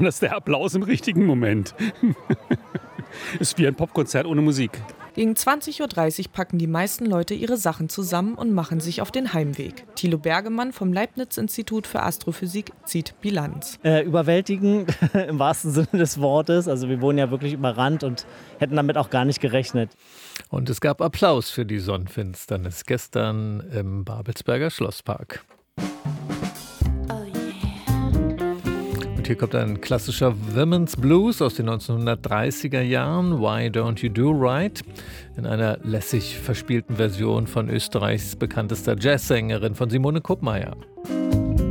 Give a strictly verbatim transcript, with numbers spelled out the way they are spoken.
besonders der Applaus im richtigen Moment. Ist wie ein Popkonzert ohne Musik. Gegen zwanzig Uhr dreißig packen die meisten Leute ihre Sachen zusammen und machen sich auf den Heimweg. Thilo Bergemann vom Leibniz-Institut für Astrophysik zieht Bilanz. Äh, überwältigend im wahrsten Sinne des Wortes. Also wir wurden ja wirklich überrannt und hätten damit auch gar nicht gerechnet. Und es gab Applaus für die Sonnenfinsternis gestern im Babelsberger Schlosspark. Und hier kommt ein klassischer Women's Blues aus den neunzehnhundertdreißiger Jahren, Why Don't You Do Right, in einer lässig verspielten Version von Österreichs bekanntester Jazzsängerin, von Simone Kuppmeier.